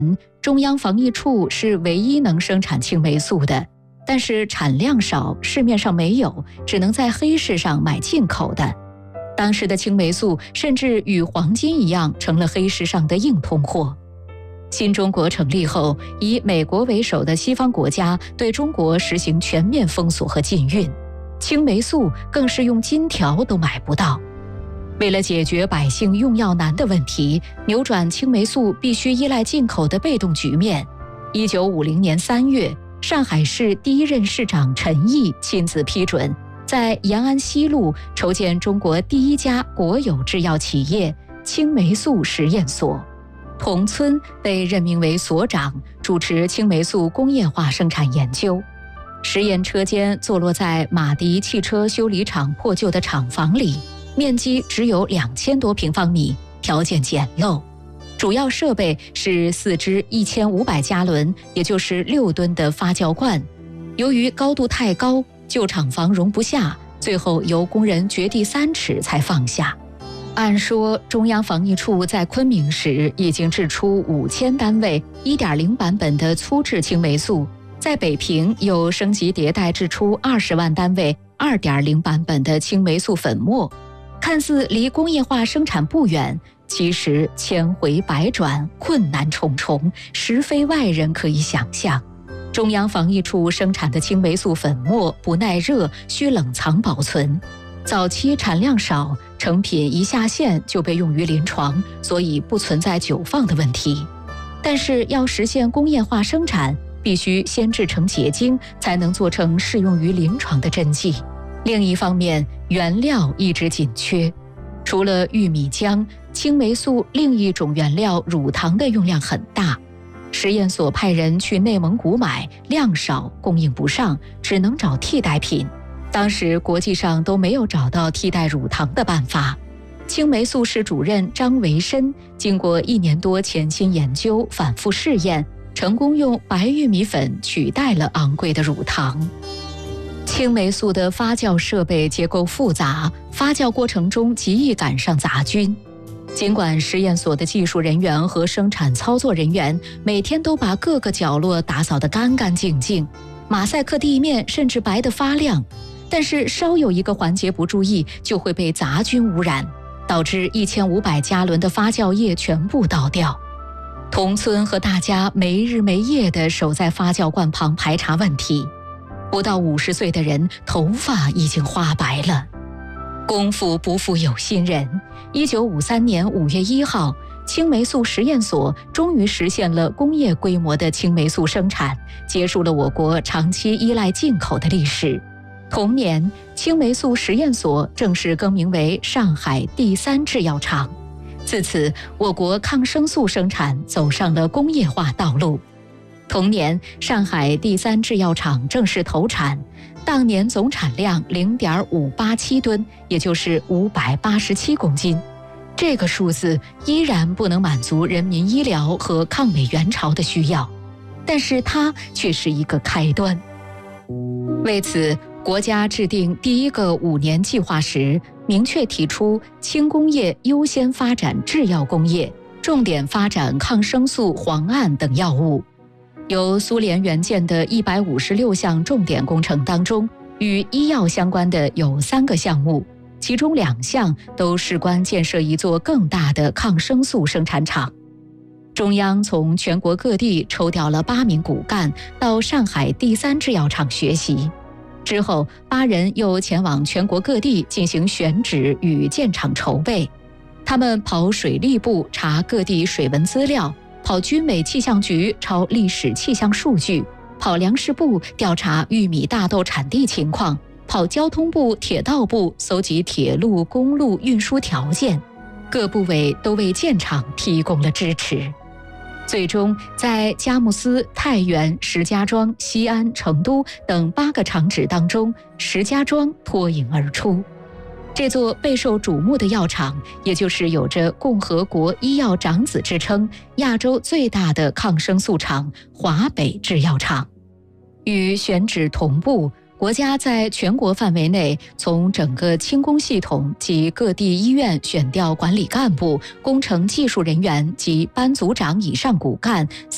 中央防疫处是唯一能生产青霉素的，但是产量少，市面上没有，只能在黑市上买进口的。当时的青霉素甚至与黄金一样，成了黑市上的硬通货。新中国成立后，以美国为首的西方国家对中国实行全面封锁和禁运，青霉素更是用金条都买不到。为了解决百姓用药难的问题，扭转青霉素必须依赖进口的被动局面，1950年3月，上海市第一任市长陈毅亲自批准，在延安西路筹建中国第一家国有制药企业青霉素实验所。童村被任命为所长，主持青霉素工业化生产研究。实验车间坐落在马迪汽车修理厂破旧的厂房里，面积只有2000多平方米，条件简陋。主要设备是4只1500加仑，也就是6吨的发酵罐。由于高度太高，旧厂房容不下，最后由工人掘地3尺才放下。按说，中央防疫处在昆明时已经制出5000单位 1.0 版本的粗制青霉素，在北平又升级迭代制出20万单位 2.0 版本的青霉素粉末。看似离工业化生产不远，其实千回百转，困难重重，实非外人可以想象。中央防疫处生产的青霉素粉末不耐热，需冷藏保存。早期产量少，成品一下线就被用于临床，所以不存在久放的问题。但是要实现工业化生产，必须先制成结晶，才能做成适用于临床的针剂。另一方面，原料一直紧缺。除了玉米浆，青霉素另一种原料乳糖的用量很大。实验所派人去内蒙古买，量少，供应不上，只能找替代品。当时国际上都没有找到替代乳糖的办法。青霉素室主任张维申经过1年多潜心研究，反复试验，成功用白玉米粉取代了昂贵的乳糖。青霉素的发酵设备结构复杂，发酵过程中极易赶上杂菌。尽管实验所的技术人员和生产操作人员每天都把各个角落打扫得干干净净，马赛克地面甚至白得发亮，但是稍有一个环节不注意，就会被杂菌污染，导致1500加仑的发酵液全部倒掉。童村和大家没日没夜地守在发酵罐旁排查问题。不到50岁的人，头发已经花白了。功夫不负有心人，1953年5月1号，青霉素实验所终于实现了工业规模的青霉素生产，结束了我国长期依赖进口的历史。同年，青霉素实验所正式更名为上海第3制药厂。自此，我国抗生素生产走上了工业化道路。同年，上海第3制药厂正式投产，当年总产量 0.587 吨，也就是587公斤。这个数字依然不能满足人民医疗和抗美援朝的需要，但是它却是一个开端。为此，国家制定第1个5年计划时，明确提出轻工业优先发展制药工业，重点发展抗生素、磺胺等药物。由苏联援建的156项重点工程当中，与医药相关的有3个项目，其中2项都事关建设一座更大的抗生素生产厂。中央从全国各地抽调了8名骨干到上海第3制药厂学习，之后8人又前往全国各地进行选址与建厂筹备。他们跑水利部查各地水文资料，跑军委气象局抄历史气象数据，跑粮食部调查玉米大豆产地情况，跑交通部铁道部搜集铁路公路运输条件。各部委都为建厂提供了支持。最终在佳木斯、太原、石家庄、西安、成都等8个厂址当中，石家庄脱颖而出。这座备受瞩目的药厂，也就是有着共和国医药长子之称、亚洲最大的抗生素厂华北制药厂。与选址同步，国家在全国范围内从整个轻工系统及各地医院选调管理干部、工程技术人员及班组长以上骨干